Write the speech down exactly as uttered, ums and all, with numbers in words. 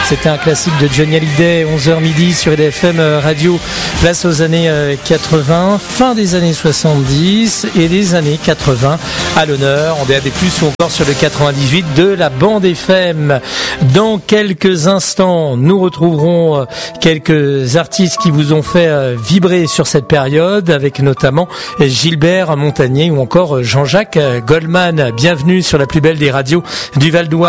C'était un classique de Johnny Hallyday, onze heures midi sur R D F M Radio. Place aux années quatre-vingts, fin des années soixante-dix et des années quatre-vingts à l'honneur en D A B plus, ou encore sur le quatre-vingt-dix-huit de la bande F M. Dans quelques instants, nous retrouverons quelques artistes qui vous ont fait vibrer sur cette période, avec notamment Gilbert Montagnier ou encore Jean-Jacques Goldman. Bienvenue sur la plus belle des radios du Val d'Oise.